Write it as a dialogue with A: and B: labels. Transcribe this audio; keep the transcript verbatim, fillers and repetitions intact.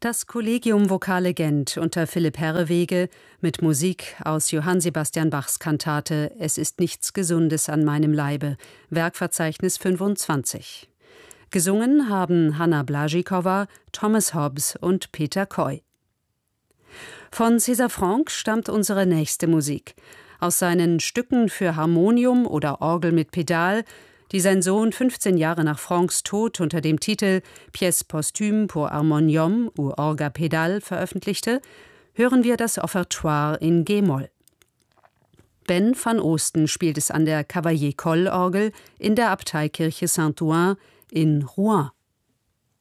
A: Das Collegium Vocale Gent unter Philipp Herreweghe mit Musik aus Johann Sebastian Bachs Kantate Es ist nichts Gesundes an meinem Leibe, Werkverzeichnis fünfundzwanzig. Gesungen haben Hanna Blažíková, Thomas Hobbs und Peter Coy. Von César Franck stammt unsere nächste Musik. Aus seinen Stücken für Harmonium oder Orgel mit Pedal, die sein Sohn fünfzehn Jahre nach Francs Tod unter dem Titel Pièce posthume pour harmonium ou orga pedal veröffentlichte, hören wir das Offertoire in G-Moll. Ben van Oosten spielt es an der Cavaillé-Coll-Orgel in der Abteikirche Saint-Ouen in Rouen.